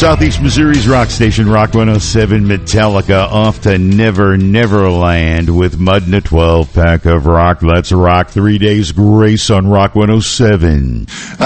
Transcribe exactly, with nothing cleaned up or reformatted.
Southeast Missouri's rock station, Rock one oh seven. Metallica off to Never Never Land with Mud and a twelve pack of rock. Let's rock. Three Days Grace on Rock one oh seven.